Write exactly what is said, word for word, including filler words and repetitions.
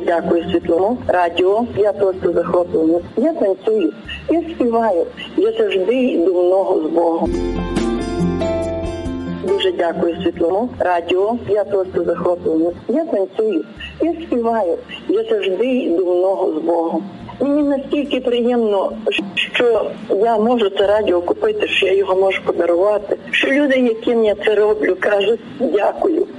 дякую світлому радіо. Я просто захоплена. Я танцюю, я співаю. Я завжди йду в ногу з Богом. Дуже дякую світлому радіо. Я просто захоплена. Я танцюю, я співаю. Я завжди йду в ногу з Богом. Мені настільки приємно, що я можу це радіо купити, що я його можу подарувати. Що люди, яким я це роблю, кажуть дякую.